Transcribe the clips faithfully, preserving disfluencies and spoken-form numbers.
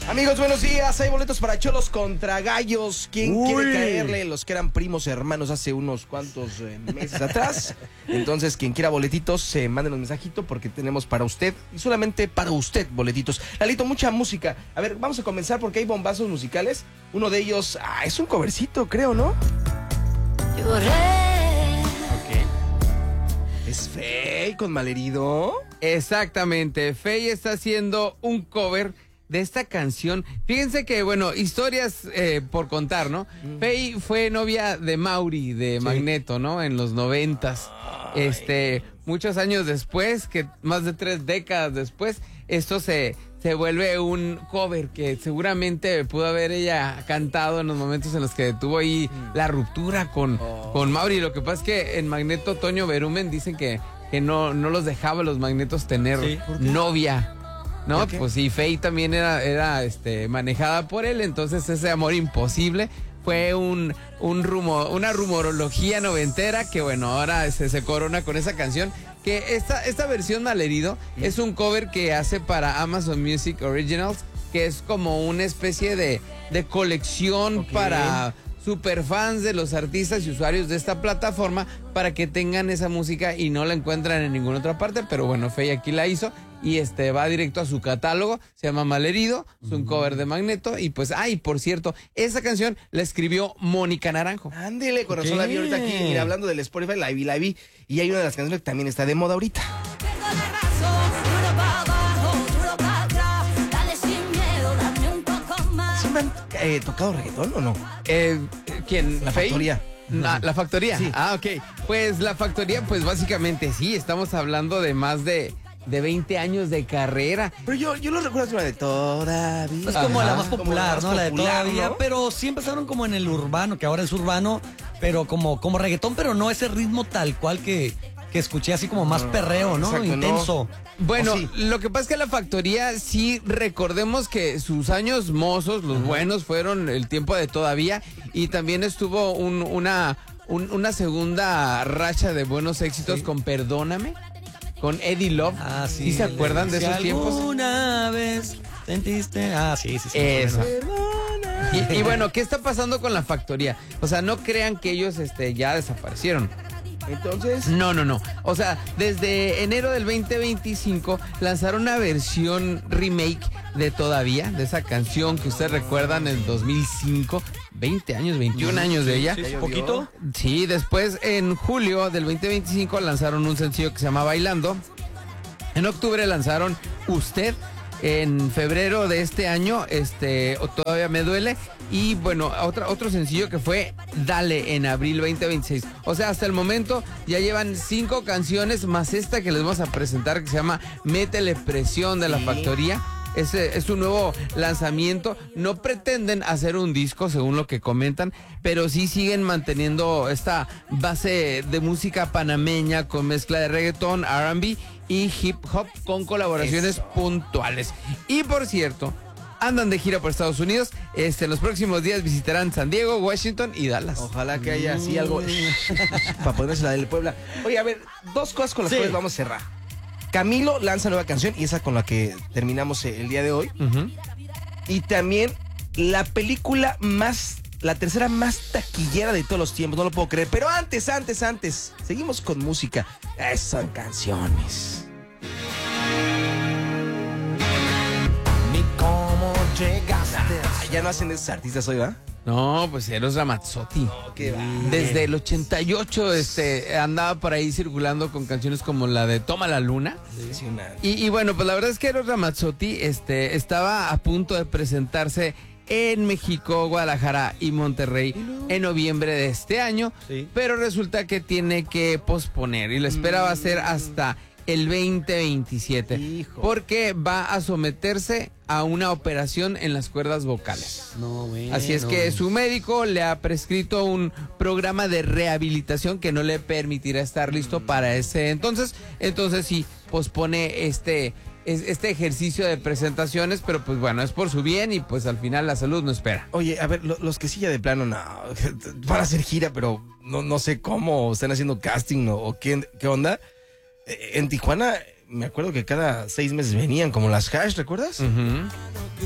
Amigos, buenos días. Hay boletos para Cholos contra Gallos. ¿Quién Uy. quiere caerle? Los que eran primos hermanos hace unos cuantos eh, meses atrás. Entonces, quien quiera boletitos, se eh, manden un mensajito porque tenemos para usted y solamente para usted boletitos. Lalito, mucha música. A ver, vamos a comenzar porque hay bombazos musicales. Uno de ellos, ah, es un covercito, creo, ¿no? Okay. Es Fey con Malherido. Exactamente, Fey está haciendo un cover de esta canción. Fíjense que, bueno, historias eh, por contar, ¿no? Mm. Fey fue novia de Mauri, de sí. Magneto, ¿no? En los noventas. Ay. Este, muchos años después, que más de tres décadas después, esto se, se vuelve un cover que seguramente pudo haber ella cantado en los momentos en los que tuvo ahí mm. la ruptura con, oh. con Mauri. Lo que pasa es que en Magneto, Toño Berumen dicen que, que no, no los dejaba los Magnetos tener ¿sí? novia. ¿No? Pues sí, Fey también era, era este, manejada por él, entonces ese amor imposible fue un, un rumor, una rumorología noventera que, bueno, ahora se, se corona con esa canción. Que esta, esta versión Malherido mm. es un cover que hace para Amazon Music Originals, que es como una especie de, de colección okay. para superfans de los artistas y usuarios de esta plataforma para que tengan esa música y no la encuentran en ninguna otra parte, pero bueno, Fey aquí la hizo y este va directo a su catálogo, se llama Malherido, es un cover de Magneto y pues, ay, por cierto, esa canción la escribió Mónica Naranjo. Ándele, corazón, okay. La vi ahorita aquí, mira, hablando del Spotify, la vi, la vi, y hay una de las canciones que también está de moda ahorita. ¿Siempre han eh, tocado reggaetón o no? Eh, ¿Quién? La ¿Fey? Factoría. La, la Factoría. Sí. Ah, ok. Pues la Factoría, pues básicamente sí, estamos hablando de más de, de veinte años de carrera. Pero yo, yo lo recuerdo como de todavía. Es como la más popular, ¿no? Más la de popular, todavía, ¿no? Pero sí empezaron como en el urbano, que ahora es urbano, pero como, como reggaetón, pero no ese ritmo tal cual que, que escuché así como más perreo, ¿no? Exacto, intenso. No. Bueno, sí. Lo que pasa es que la Factoría, sí, recordemos que sus años mozos, los uh-huh. buenos, fueron el tiempo de todavía, y también estuvo un, una, un, una segunda racha de buenos éxitos sí. con Perdóname, con Eddie Love. Ah, sí. ¿Sí se acuerdan de esos si tiempos? ¿Alguna vez sentiste? Ah, sí, sí, sí. Eso. Y, y bueno, ¿qué está pasando con la Factoría? O sea, no crean que ellos este, ya desaparecieron. Entonces... No, no, no. O sea, desde enero del veinte veinticinco lanzaron una versión remake de Todavía, de esa canción que ustedes recuerdan en dos mil cinco, veinte años, veintiún años de ella. Sí, sí, ¿poquito? Sí, después en julio del veinte veinticinco lanzaron un sencillo que se llama Bailando. En octubre lanzaron Usted. En febrero de este año, este, Todavía Me Duele. Y bueno, otra, otro sencillo que fue Dale en abril veinte veintiséis. O sea, hasta el momento ya llevan cinco canciones más esta que les vamos a presentar, que se llama Métele Presión, de la Factoría. Ese es un nuevo lanzamiento. No pretenden hacer un disco, según lo que comentan, pero sí siguen manteniendo esta base de música panameña con mezcla de reggaetón, R and B y hip hop con colaboraciones Eso. puntuales. Y por cierto, andan de gira por Estados Unidos. Este, en los próximos días visitarán San Diego, Washington y Dallas. Ojalá que haya así algo para ponerse la del Puebla. Oye, a ver, dos cosas con las sí. cuales vamos a cerrar. Camilo lanza nueva canción y esa con la que terminamos el día de hoy. Uh-huh. Y también la película más, la tercera más taquillera de todos los tiempos, no lo puedo creer. Pero antes, antes, antes, seguimos con música. Esas son canciones. Ni cómo llegaste. Ah, ya no hacen esos artistas hoy, ¿va? No, pues Eros Ramazzotti. No, qué va. Desde el ochenta y ocho este, andaba por ahí circulando con canciones como la de Toma la Luna. Y, y bueno, pues la verdad es que Eros Ramazzotti este, estaba a punto de presentarse en México, Guadalajara y Monterrey en noviembre de este año. Sí. Pero resulta que tiene que posponer y la espera va a ser hasta el veinte veintisiete. Hijo. Porque va a someterse a una operación en las cuerdas vocales. No, bueno. Así es que su médico le ha prescrito un programa de rehabilitación que no le permitirá estar listo para ese entonces. Entonces sí, pospone este, este ejercicio de presentaciones, pero pues bueno, es por su bien y pues al final la salud no espera. Oye, a ver, lo, los que sí ya de plano, no, van a hacer gira, pero no, no sé cómo, están haciendo casting, ¿no? O qué, qué onda. En Tijuana, me acuerdo que cada seis meses venían como las Hash, ¿recuerdas? Uh-huh.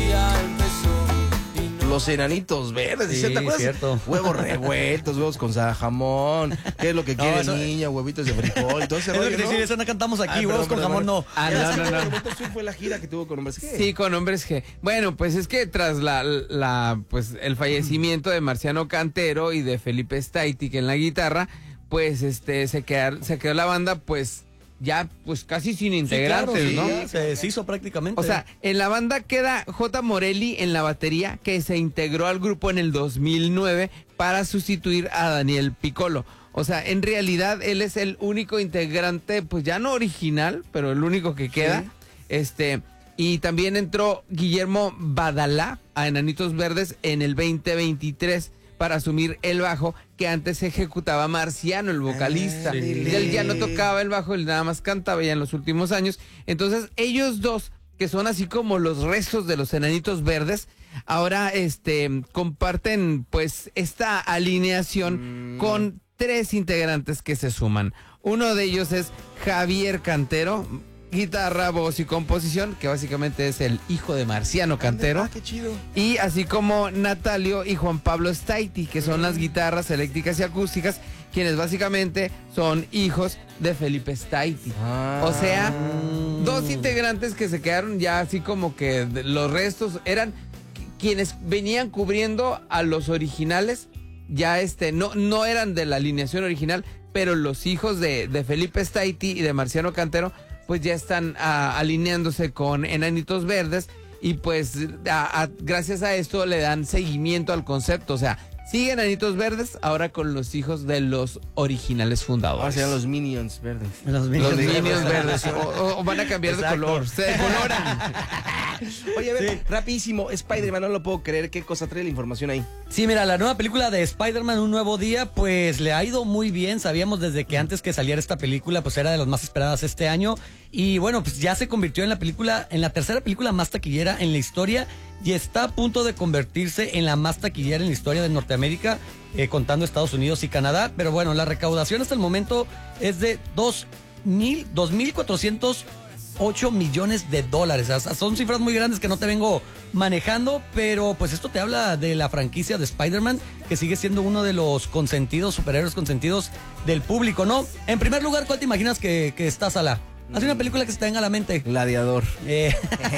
Los enanitos verdes, Sí, ¿te acuerdas? cierto. Huevos revueltos, huevos con jamón, ¿qué es lo que No, quiere eso- niña? Huevitos de frijol, todo ese Es lo rollo, que te ¿no? decía, eso no cantamos aquí, Ah, huevos perdón, con perdón, jamón no. Ah, no, no, no. Momento Sur fue la gira que tuvo con Hombres G. Sí, con Hombres G. Bueno, pues es que tras la, la pues el fallecimiento de Marciano Cantero y de Felipe Staitik en la guitarra, pues este se quedar, se quedó la banda pues ya pues casi sin integrantes, Sí, claro, ¿no? sí, ya se deshizo prácticamente. O sea, en la banda queda J. Morelli en la batería, que se integró al grupo en el dos mil nueve para sustituir a Daniel Piccolo. O sea, en realidad él es el único integrante, pues ya no original, pero el único que queda. Sí. Este, y también entró Guillermo Badalá a Enanitos Verdes en el veinte veintitrés para asumir el bajo que antes ejecutaba Marciano, el vocalista. Ah, sí. Él ya no tocaba el bajo, él nada más cantaba ya en los últimos años. Entonces, ellos dos, que son así como los restos de los Enanitos Verdes, ahora este comparten pues esta alineación Mm. con tres integrantes que se suman. Uno de ellos es Javier Cantero, guitarra, voz y composición, que básicamente es el hijo de Marciano Cantero. Ah, qué chido. Y así como Natalio y Juan Pablo Staiti, que son las guitarras eléctricas y acústicas, quienes básicamente son hijos de Felipe Staiti. Ah. O sea, dos integrantes que se quedaron ya así como que de- los restos eran quienes venían cubriendo a los originales, ya este, no, no eran de la alineación original, pero los hijos de, de Felipe Staiti y de Marciano Cantero, pues ya están ah, alineándose con Enanitos Verdes y pues a- a- gracias a esto le dan seguimiento al concepto, o sea, siguen Enanitos Verdes ahora con los hijos de los originales Ahora fundadores. serán los Minions verdes. Los Los Minions Minions Verdes o, o- o van a cambiar de Exacto. color, se decoloran. Oye, a ver, Sí. rapidísimo, Spider-Man, no lo puedo creer, qué cosa trae la información ahí. Sí, mira, la nueva película de Spider-Man, Un Nuevo Día, pues le ha ido muy bien. Sabíamos desde que antes que saliera esta película, pues era de las más esperadas este año. Y bueno, pues ya se convirtió en la película, en la tercera película más taquillera en la historia y está a punto de convertirse en la más taquillera en la historia de Norteamérica, eh, contando Estados Unidos y Canadá. Pero bueno, la recaudación hasta el momento es de dos mil, dos mil cuatrocientos ocho millones de dólares. O sea, son cifras muy grandes que no te vengo manejando, pero pues esto te habla de la franquicia de Spider-Man, que sigue siendo uno de los consentidos, superhéroes consentidos del público, ¿no? En primer lugar, ¿cuál te imaginas que, que está, Sala? Haz una película que se te venga a la mente. Gladiador. Eh,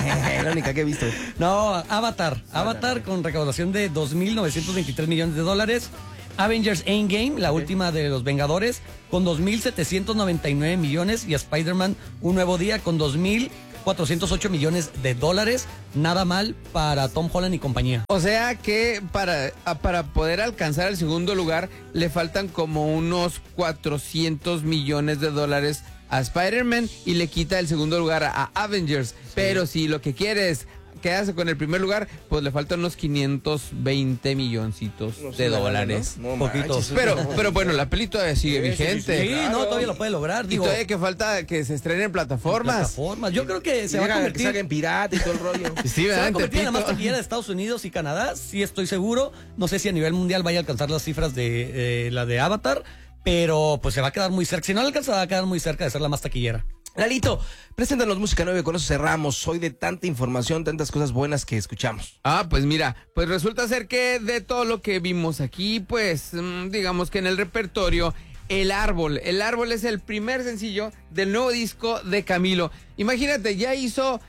La única que he visto. no, Avatar. Avatar con recaudación de dos mil novecientos veintitrés millones de dólares. Avengers Endgame, la última de los Vengadores, con dos mil setecientos noventa y nueve millones. Y Spider-Man Un Nuevo Día con dos mil cuatrocientos ocho millones de dólares. Nada mal para Tom Holland y compañía. O sea que para, a- para poder alcanzar el segundo lugar le faltan como unos cuatrocientos millones de dólares a Spider-Man y le quita el segundo lugar a, a Avengers. Pero si lo que quiere es quedarse con el primer lugar, pues le faltan unos quinientos veinte milloncitos No de sé, la verdad, dólares. ¿no? No Poquito. manches. Pero, pero bueno, la peli todavía sigue Sí, sí, vigente. Sí, claro. no, todavía lo puede lograr. Y Digo, todavía que falta que se estrene en plataformas. plataformas. Yo creo que se Y va a llega que convertir. salga en pirata y todo el rollo. Sí, Se va ¿verdad? a convertir en la más Tepito. taquillera de Estados Unidos y Canadá, sí estoy seguro. No sé si a nivel mundial vaya a alcanzar las cifras de eh, la de Avatar, pero pues se va a quedar muy cerca. Si no la alcanza, va a quedar muy cerca de ser la más taquillera. Lalito, preséntanos música nueva y con eso cerramos. Hoy de tanta información, tantas cosas buenas que escuchamos. Ah, pues mira, pues resulta ser que de todo lo que vimos aquí, pues mm, digamos que en el repertorio, El Árbol. El Árbol es el primer sencillo del nuevo disco de Camilo. Imagínate, ya hizo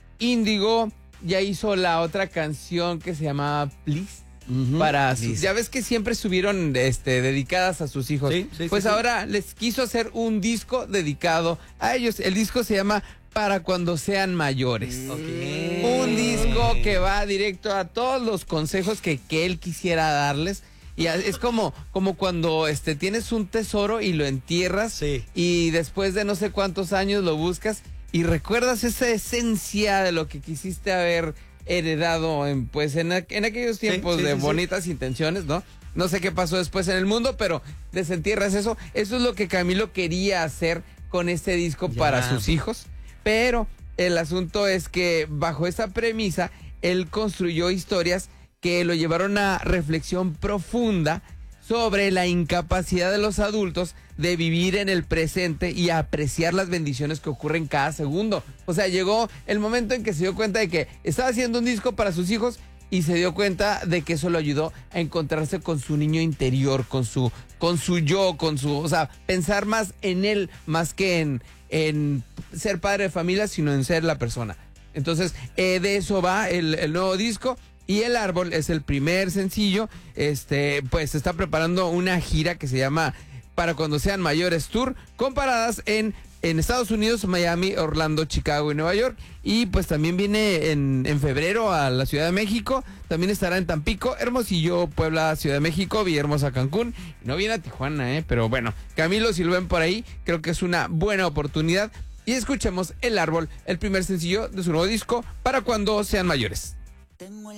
Índigo, ya hizo la otra canción que se llamaba Please. Para sus- Please. ya ves que siempre estuvieron este, dedicadas a sus hijos. Sí, sí, pues sí, sí. ahora les quiso hacer un disco dedicado a ellos. El disco se llama Para cuando sean mayores. Un disco que va directo a todos los consejos que, que él quisiera darles. Y a- es como, como cuando este, tienes un tesoro y lo entierras Sí. y después de no sé cuántos años lo buscas y recuerdas esa esencia de lo que quisiste haber heredado en, pues, en, aqu- en aquellos tiempos sí, de sí, sí. bonitas intenciones, ¿no? No sé qué pasó después en el mundo, pero desentierras eso. Eso es lo que Camilo quería hacer con este disco Ya. para sus hijos. Pero el asunto es que bajo esa premisa, él construyó historias que lo llevaron a reflexión profunda sobre la incapacidad de los adultos de vivir en el presente y apreciar las bendiciones que ocurren cada segundo. O sea, llegó el momento en que se dio cuenta de que estaba haciendo un disco para sus hijos y se dio cuenta de que eso lo ayudó a encontrarse con su niño interior, con su, con su yo, con su, o sea, pensar más en él, más que en, en ser padre de familia, sino en ser la persona. Entonces, eh, de eso va el, el nuevo disco. Y El Árbol es el primer sencillo. Este, pues se está preparando una gira que se llama Para Cuando Sean Mayores Tour, con paradas en, en Estados Unidos, Miami, Orlando, Chicago y Nueva York. Y pues también viene en, en febrero a la Ciudad de México. También estará en Tampico, Hermosillo, Puebla, Ciudad de México, Villahermosa, Cancún. Y no viene a Tijuana, ¿eh? Pero bueno, Camilo, si lo ven por ahí, creo que es una buena oportunidad. Y escuchemos El Árbol, el primer sencillo de su nuevo disco, Para Cuando Sean Mayores. Tengo